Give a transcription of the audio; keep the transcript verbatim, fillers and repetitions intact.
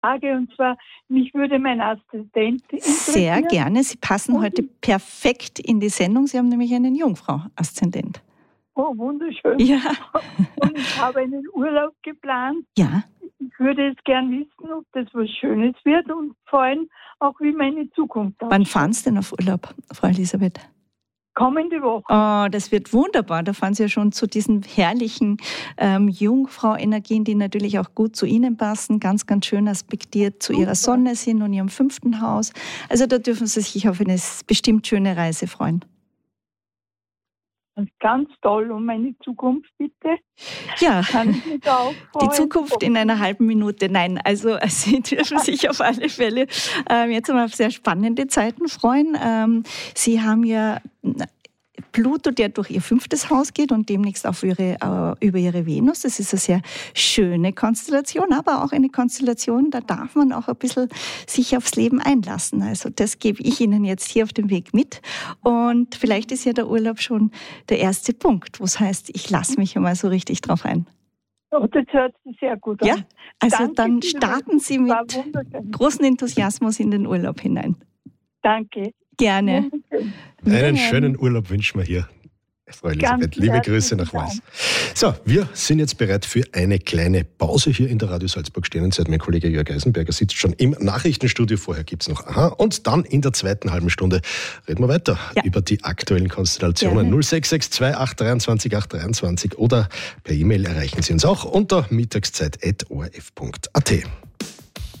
Frage, und zwar, mich würde mein Assistent interessieren. Sehr gerne. Sie passen und heute perfekt in die Sendung. Sie haben nämlich einen Jungfrau-Aszendent. Oh, wunderschön. Ja. Und ich habe einen Urlaub geplant. Ja. Ich würde jetzt gern wissen, ob das was Schönes wird und vor allem auch, wie meine Zukunft aussieht. Wann fahren Sie denn auf Urlaub, Frau Elisabeth? Kommende Woche. Oh, das wird wunderbar. Da fahren Sie ja schon zu diesen herrlichen ähm, Jungfrau-Energien, die natürlich auch gut zu Ihnen passen. Ganz, ganz schön aspektiert zu Ihrer Sonne sind und Ihrem fünften Haus. Also da dürfen Sie sich auf eine bestimmt schöne Reise freuen. Ganz toll. Und meine Zukunft, bitte? Ja, Kann ich mich da auch freuen? Die Zukunft in einer halben Minute. Nein, also Sie dürfen sich auf alle Fälle ähm, jetzt einmal auf sehr spannende Zeiten freuen. Ähm, Sie haben ja Pluto, der durch Ihr fünftes Haus geht und demnächst auch ihre, äh, über Ihre Venus. Das ist eine sehr schöne Konstellation, aber auch eine Konstellation, da darf man auch ein bisschen sich aufs Leben einlassen. Also das gebe ich Ihnen jetzt hier auf dem Weg mit. Und vielleicht ist ja der Urlaub schon der erste Punkt, wo es heißt, ich lasse mich einmal so richtig drauf ein. Oh, das hört sich sehr gut an. Ja, also Danke, dann starten Sie mit großem Enthusiasmus in den Urlaub hinein. Danke. Gerne. Einen schönen Urlaub wünschen wir hier, Frau Elisabeth. Liebe Grüße nach Wals. So, wir sind jetzt bereit für eine kleine Pause hier in der Radio Salzburg Sternenzeit. Mein Kollege Jörg Eisenberger sitzt schon im Nachrichtenstudio. Vorher gibt es noch Aha. Und dann in der zweiten halben Stunde reden wir weiter ja. über die aktuellen Konstellationen. null sechs sechs zwei acht drei acht acht drei oder per E-Mail erreichen Sie uns auch unter mittagszeit at o r f punkt a t.